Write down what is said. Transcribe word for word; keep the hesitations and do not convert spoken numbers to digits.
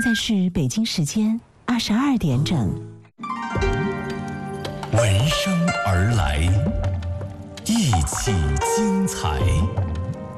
在是北京时间二十二点整。 闻声而来，一起精彩。